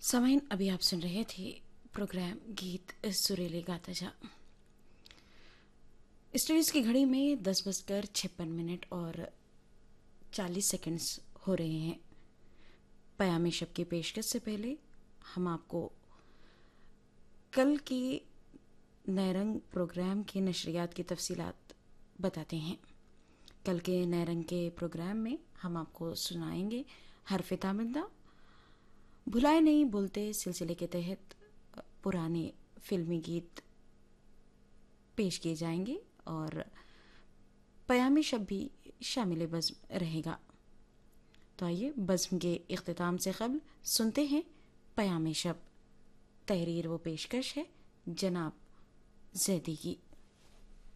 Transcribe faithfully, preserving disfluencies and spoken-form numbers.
सामाइन अभी आप सुन रहे थे प्रोग्राम गीत सुरीले गाता जा। स्टूडियोज की घड़ी में दस बजकर छप्पन मिनट और चालीस सेकंड्स हो रहे हैं। पयामी शब की पेशकश से पहले हम आपको कल के नए रंग प्रोग्राम की नशरियात की तफसीलात बताते हैं। कल के नए रंग के प्रोग्राम में हम आपको सुनाएंगे हरफ तामिंदा भुलाए नहीं बोलते सिलसिले के तहत पुराने फिल्मी गीत पेश किए जाएंगे और पयामी शब भी शामिल बज़्म रहेगा। तो आइए बज़्म के इख्तिताम से क़ब्ल सुनते हैं पयामी शब। तहरीर व पेशकश है जनाब जैदी की।